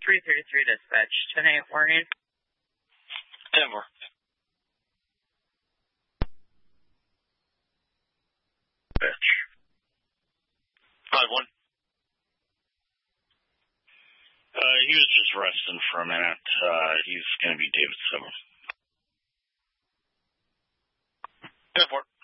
333 dispatch, 10-8 warning. 10-4. Dispatch. 5-1. He was just resting for a minute. He's going to be David 7. 10-4.